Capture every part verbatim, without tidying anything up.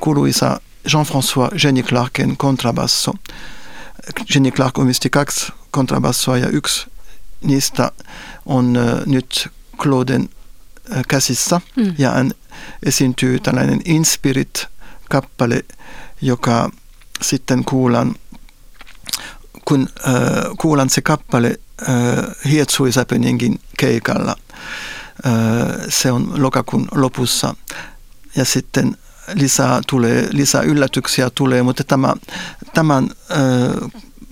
kuuluisa Jean-François Jenny Clarken kontrabasso. Jenny Clark omisti kaksi kontrabassoa ja yksi niistä on uh, nyt Clauden uh, käsissä. Mm. Ja hän esiintyy tällainen Inspirit-kappale, joka sitten kuullaan, kun uh, kuullaan se kappale uh, Hietsuis Happeningin keikalla. Uh, se on lokakuun lopussa ja sitten lisää, tulee, lisää yllätyksiä tulee, mutta tämä, tämän uh,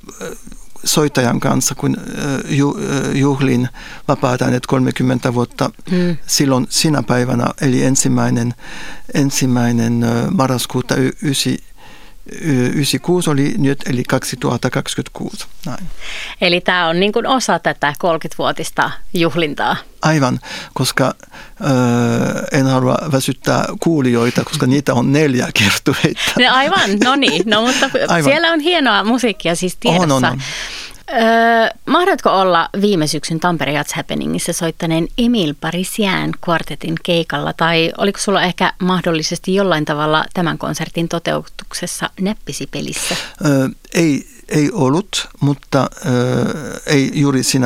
soittajan kanssa, kun uh, ju, uh, juhlin vapaata äänet kolmekymmentä vuotta mm. silloin sinä päivänä, eli ensimmäinen, ensimmäinen uh, marraskuuta y, ysi, yhdeksänkymmentäkuusi oli nyt, eli kaksituhattakaksikymmentäkuusi. Näin. Eli tämä on niin kuin osa tätä kolmekymmenvuotista juhlintaa. Aivan, koska äh, en halua väsyttää kuulijoita, koska niitä on neljä kertueita. No aivan, no niin, no, mutta aivan. Siellä on hienoa musiikkia siis tiedossa. On, on, on. Öö, mahdatko olla viime syksyn Tampere Jazz Happeningissa soittaneen Emile Parisien kvartetin keikalla, tai oliko sulla ehkä mahdollisesti jollain tavalla tämän konsertin toteutuksessa näppisipelissä? Öö, ei, ei ollut, mutta öö, ei juuri siinä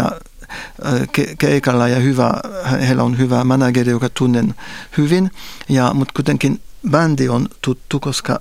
ke- keikalla, ja hyvä, heillä on hyvä manageri, joka tunnen hyvin, ja, mutta kuitenkin bändi on tuttu, koska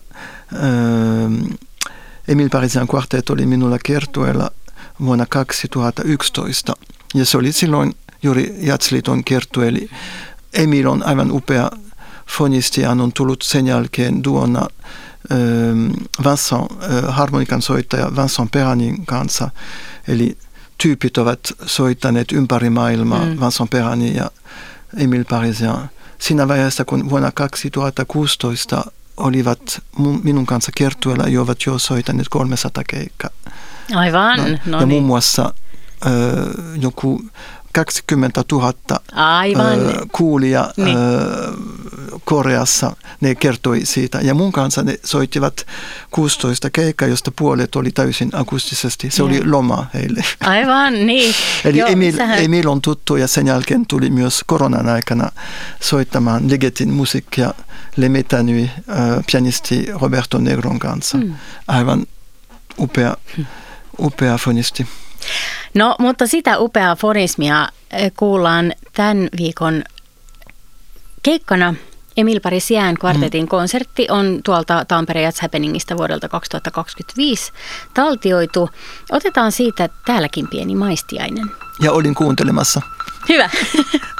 öö, Emile Parisien kvartet oli minulla kiertueella vuonna kaksituhattayksitoista. Ja se oli silloin juuri Jazzliiton kiertue. Eli Emil on aivan upea fonisti ja hän on tullut sen jälkeen duona äh, Vincent, äh, harmonikan soittaja Vincent Perranin kanssa. Eli tyypit ovat soittaneet ympäri maailmaa, mm. Vincent Perrani ja Emile Parisien. Siinä vaiheessa, kun vuonna kaksituhattakuusitoista olivat minun kanssa kiertueella, jo ovat jo soittaneet kolmesataa keikkaa. Aivan. No, no ja niin. muun muassa äh, joku kaksikymmentätuhatta äh, kuulia niin. äh, Koreassa, ne kertoi siitä. Ja mun kanssa ne soittivat kuusitoista keikkaa, josta puolet oli täysin akustisesti. Se ja. oli loma heille. Aivan, niin. Eli Joo, Emil, sähän... Emil on tuttu ja sen jälkeen tuli myös koronan aikana soittamaan Legetin musiikkia Le Metanui äh, pianisti Roberto Negron kanssa. Hmm. Aivan upea. Hmm. Upea fonisti. No, mutta sitä upeaa fonismia kuullaan tämän viikon keikkana. Emile Parisien kvartetin mm. konsertti on tuolta Tampere Jazz Happeningista vuodelta kaksituhattakaksikymmentäviisi taltioitu. Otetaan siitä täälläkin pieni maistiainen. Ja olin kuuntelemassa. Hyvä.